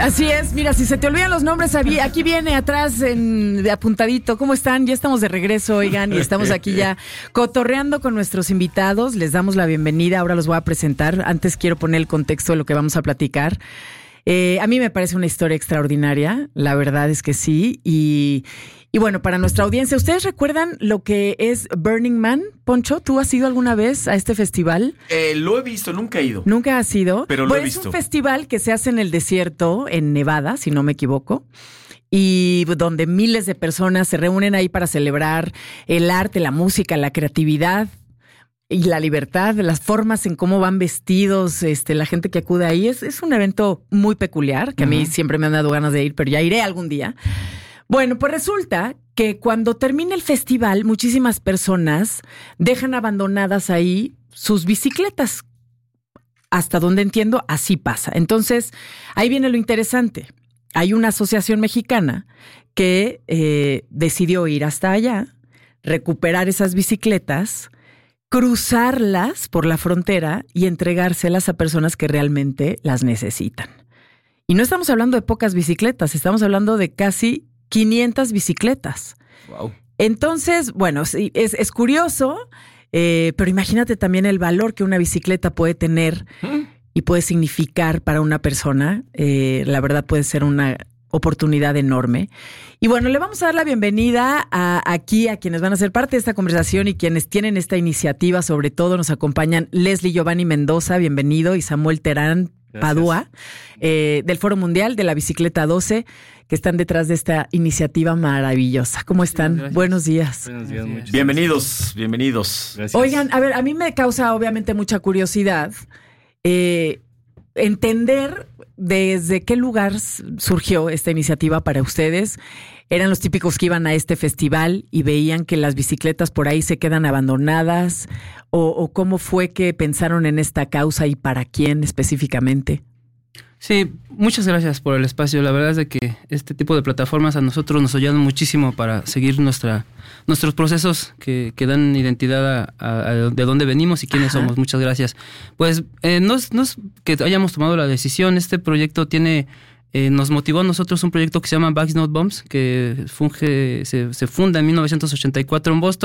Así es, mira, si se te olvidan los nombres, aquí viene atrás de apuntadito. ¿Cómo están? Ya estamos de regreso, oigan, y estamos aquí ya cotorreando con nuestros invitados. Les damos la bienvenida, ahora los voy a presentar. Antes quiero poner el contexto de lo que vamos a platicar. A mí me parece una historia extraordinaria, la verdad es que sí, y bueno, para nuestra audiencia, ¿ustedes recuerdan lo que es Burning Man? Poncho, ¿tú has ido alguna vez a este festival? Lo he visto, nunca he ido. ¿Nunca has ido? Pero lo he visto. Es un festival que se hace en el desierto, en Nevada, si no me equivoco, y donde miles de personas se reúnen ahí para celebrar el arte, la música, la creatividad y la libertad, las formas en cómo van vestidos, la gente que acude ahí. Es un evento muy peculiar, que a mí siempre me han dado ganas de ir, pero ya iré algún día. Bueno, pues resulta que cuando termina el festival, muchísimas personas dejan abandonadas ahí sus bicicletas. Hasta donde entiendo, así pasa. Entonces, ahí viene lo interesante. Hay una asociación mexicana que decidió ir hasta allá, recuperar esas bicicletas, cruzarlas por la frontera y entregárselas a personas que realmente las necesitan. Y no estamos hablando de pocas bicicletas, estamos hablando de casi 500 bicicletas. Wow. Entonces, bueno, sí, es curioso, pero imagínate también el valor que una bicicleta puede tener y puede significar para una persona. La verdad puede ser una oportunidad enorme. Y bueno, le vamos a dar la bienvenida aquí a quienes van a ser parte de esta conversación y quienes tienen esta iniciativa. Sobre todo nos acompañan Leslie Giovanni Mendoza, bienvenido, y Samuel Terán Padua, del Foro Mundial de la Bicicleta 12, que están detrás de esta iniciativa maravillosa. ¿Cómo están? Gracias. Buenos días. Buenos días, muchas Bienvenidos. gracias. Oigan, a ver, a mí me causa obviamente mucha curiosidad entender desde qué lugar surgió esta iniciativa para ustedes. ¿Eran los típicos que iban a este festival y veían que las bicicletas por ahí se quedan abandonadas? ¿O cómo fue que pensaron en esta causa y para quién específicamente? Sí, muchas gracias por el espacio. La verdad es de que este tipo de plataformas a nosotros nos ayudan muchísimo para seguir nuestros procesos que dan identidad a de dónde venimos y quiénes somos. Muchas gracias. Pues no es que hayamos tomado la decisión. Este proyecto nos motivó a nosotros un proyecto que se llama Bags Not Bombs, que se funda en 1984 en Boston.